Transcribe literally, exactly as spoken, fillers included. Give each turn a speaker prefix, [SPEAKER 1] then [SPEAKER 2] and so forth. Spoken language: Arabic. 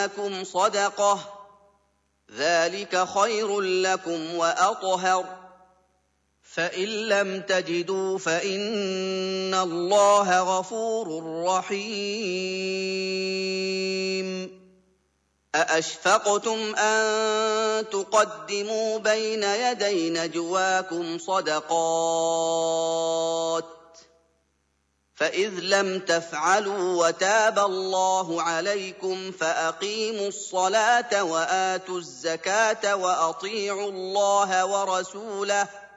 [SPEAKER 1] تقدموا صدقة ذلك خير لكم وأطهر فإن لم تجدوا فإن الله غفور رحيم أأشفقتم أن تقدموا بين يدي نجواكم صدقات فإذ لم تفعلوا وتاب الله عليكم فأقيموا الصلاة وآتوا الزكاة وأطيعوا الله ورسوله